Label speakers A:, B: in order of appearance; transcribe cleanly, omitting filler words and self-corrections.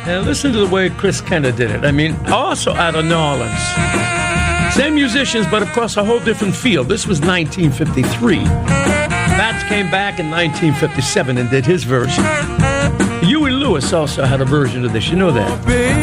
A: And listen to the way Chris Kenner did it. I mean, also out of New Orleans. Same musicians, but of course a whole different feel. This was 1953. Bats came back in 1957 and did his version. Huey Lewis also had a version of this. You know that.